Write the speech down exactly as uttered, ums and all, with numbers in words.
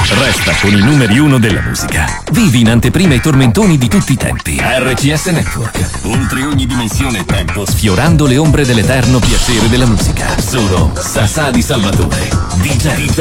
Resta con i numeri uno della musica. Vivi in anteprima i tormentoni di tutti i tempi. R C S Network. Oltre ogni dimensione e tempo, sfiorando le ombre dell'eterno piacere della musica. Solo Sasà di Salvatore. D J